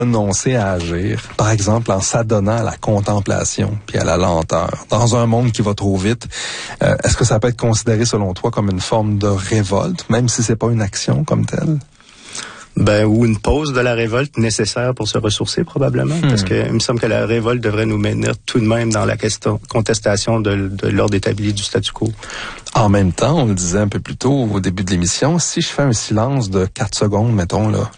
renoncer à agir, par exemple en s'adonnant à la contemplation puis à la lenteur, dans un monde qui va trop vite, est-ce que ça peut être considéré selon toi comme une forme de révolte, même si c'est pas une action comme telle? Ou une pause de la révolte nécessaire pour se ressourcer probablement, parce que il me semble que la révolte devrait nous maintenir tout de même dans la contestation de l'ordre établi du statu quo. En même temps, on le disait un peu plus tôt au début de l'émission, si je fais un silence de 4 secondes, mettons là,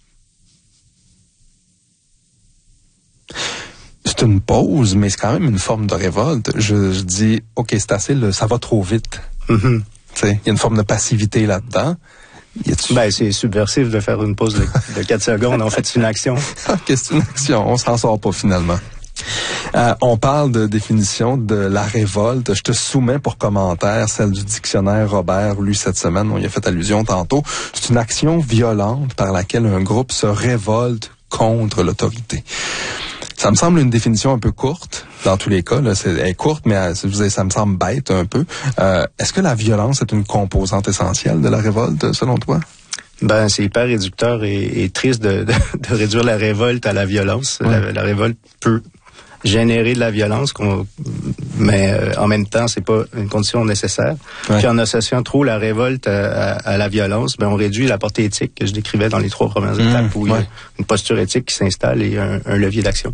c'est une pause, mais c'est quand même une forme de révolte. Je dis, OK, c'est assez, là, ça va trop vite. Mm-hmm. Il y a une forme de passivité là-dedans. C'est subversif de faire une pause de 4 secondes. En fait, c'est une action. OK, c'est une action. On s'en sort pas finalement. On parle de définition de la révolte. Je te soumets pour commentaire celle du dictionnaire Robert lu cette semaine. On y a fait allusion tantôt. C'est une action violente par laquelle un groupe se révolte contre l'autorité. Ça me semble une définition un peu courte, dans tous les cas. Là, elle est courte, mais ça me semble bête un peu. Est-ce que la violence est une composante essentielle de la révolte, selon toi? C'est hyper réducteur et triste de réduire la révolte à la violence. Ouais. La révolte peut générer de la violence, mais en même temps, c'est pas une condition nécessaire. Ouais. Puis en associant trop la révolte à la violence, on réduit la portée éthique que je décrivais dans les 3 premières étapes, où il y a une posture éthique qui s'installe et un levier d'action.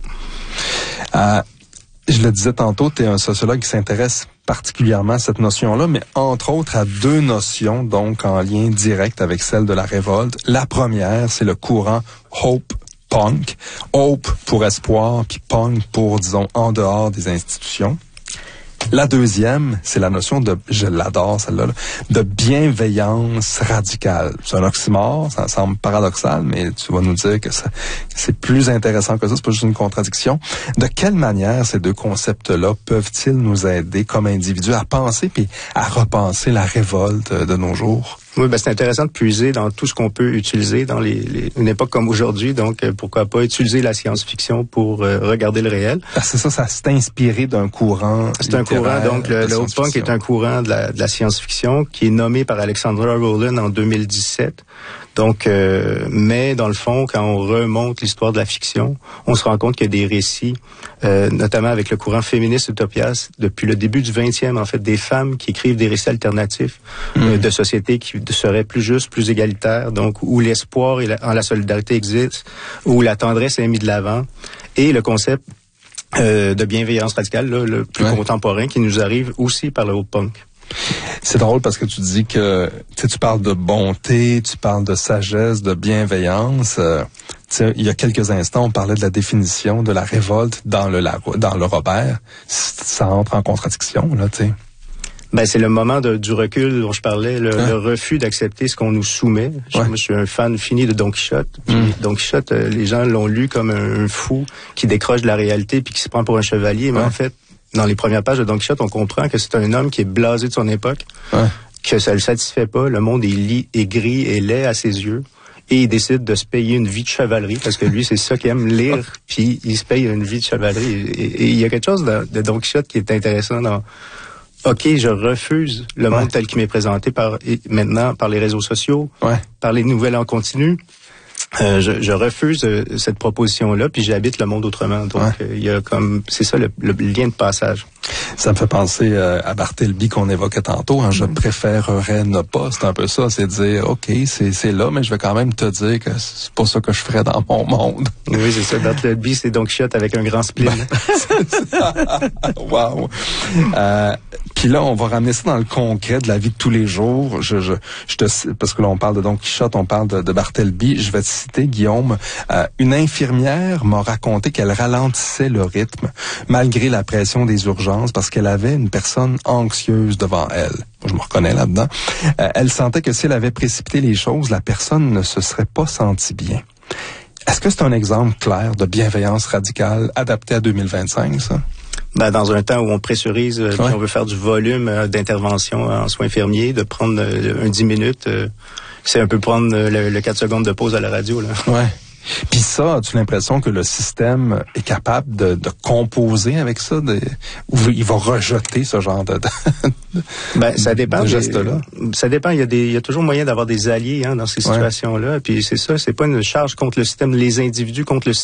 Je le disais tantôt, tu es un sociologue qui s'intéresse particulièrement à cette notion-là, mais entre autres à 2 notions, donc en lien direct avec celle de la révolte. La première, c'est le courant Hope Punk. Hope pour espoir, puis punk pour, disons, en dehors des institutions. La deuxième, c'est la notion de, je l'adore celle-là, de bienveillance radicale. C'est un oxymore, ça semble paradoxal, mais tu vas nous dire que c'est plus intéressant que ça, c'est pas juste une contradiction. De quelle manière ces 2 concepts-là peuvent-ils nous aider comme individus à penser puis à repenser la révolte de nos jours? Oui, c'est intéressant de puiser dans tout ce qu'on peut utiliser dans une époque comme aujourd'hui. Donc, pourquoi pas utiliser la science-fiction pour regarder le réel. C'est ça s'est inspiré d'un courant. C'est un courant, donc le Hope Punk est un courant de la science-fiction qui est nommé par Alexandra Rowland en 2017. Donc, mais dans le fond, quand on remonte l'histoire de la fiction, on se rend compte qu'il y a des récits, notamment avec le courant féministe Utopias, depuis le début du 20e, en fait, des femmes qui écrivent des récits alternatifs de sociétés qui seraient plus justes, plus égalitaires, donc où l'espoir en la solidarité existe, où la tendresse est mise de l'avant, et le concept de bienveillance radicale, là, le plus contemporain, qui nous arrive aussi par le Hope Punk. C'est drôle parce que tu dis que tu parles de bonté, tu parles de sagesse, de bienveillance. Il y a quelques instants, on parlait de la définition de la révolte dans le Robert. Ça entre en contradiction, là, tu sais. C'est le moment du recul dont je parlais, le refus d'accepter ce qu'on nous soumet. Moi, je suis un fan fini de Don Quichotte. Puis Don Quichotte, les gens l'ont lu comme un fou qui décroche de la réalité puis qui se prend pour un chevalier. Mais en fait, dans les premières pages de Don Quichotte, on comprend que c'est un homme qui est blasé de son époque, que ça le satisfait pas. Le monde est gris et laid à ses yeux. Et il décide de se payer une vie de chevalerie, parce que lui, c'est ça qu'il aime lire, puis il se paye une vie de chevalerie. Et il y a quelque chose de Don Quichotte qui est intéressant dans... OK, je refuse le monde tel qu'il m'est présenté maintenant par les réseaux sociaux, par les nouvelles en continu. Je refuse cette proposition-là, puis j'habite le monde autrement. Donc, il y a c'est ça le lien de passage. Ça me fait penser à Bartleby qu'on évoquait tantôt. Je préférerais ne pas. C'est un peu ça. C'est dire, OK, c'est là, mais je vais quand même te dire que c'est pas ça que je ferais dans mon monde. Oui, c'est ça. Bartleby, c'est Don Quichotte avec un grand spleen. Wow. Puis là, on va ramener ça dans le concret de la vie de tous les jours. Parce que là, on parle de Don Quichotte, on parle de Bartleby. Je vais te citer, Guillaume. Une infirmière m'a raconté qu'elle ralentissait le rythme malgré la pression des urgences parce qu'elle avait une personne anxieuse devant elle. Je me reconnais là-dedans. Elle sentait que si elle avait précipité les choses, la personne ne se serait pas sentie bien. Est-ce que c'est un exemple clair de bienveillance radicale adaptée à 2025, ça? Dans un temps où on pressurise, puis on veut faire du volume d'intervention en soins infirmiers, de prendre un 10 minutes, c'est un peu prendre le 4 secondes de pause à la radio, là. Ouais. Puis ça, as-tu l'impression que le système est capable de composer avec ça, ou il va rejeter ce genre de ça dépend de gestes-là? Ça dépend. Il y a toujours moyen d'avoir des alliés dans ces situations-là. Puis c'est ça, c'est pas une charge contre le système, les individus contre le